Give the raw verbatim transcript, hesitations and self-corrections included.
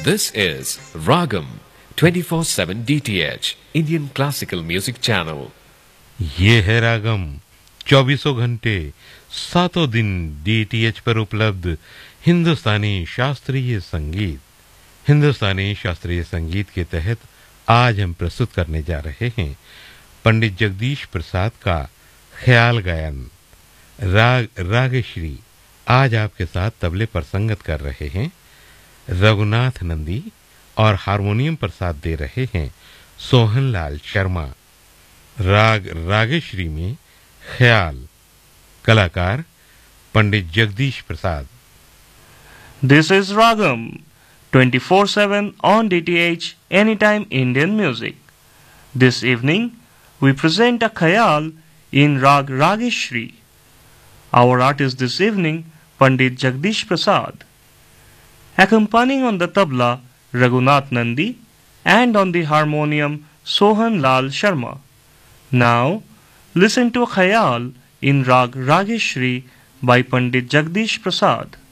This is Ragam twenty-four seven D T H Indian Classical Music Channel. ये है रागम चौबीसों घंटे सातों दिन डीटीएच पर उपलब्ध हिंदुस्तानी शास्त्रीय संगीत। हिंदुस्तानी शास्त्रीय संगीत के तहत आज हम प्रस्तुत करने जा रहे हैं पंडित जगदीश प्रसाद का ख्याल गायन। राग रागश्री आज आपके साथ तबले पर संगत कर रहे हैं रघुनाथ नंदी और हारमोनियम पर साथ दे रहे हैं सोहनलाल शर्मा। राग रागश्री में ख्याल, कलाकार पंडित Jagdish Prasad. This is Ragam twenty-four seven on D T H Anytime Indian Music. This evening we present a khayal in Rag Rageshri. Our artist this evening Pandit Jagdish Prasad. Accompanying on the tabla Raghunath Nandi and on the harmonium Sohan Lal Sharma. Now listen to a khayal in Rag Rageshri by Pandit Jagdish Prasad.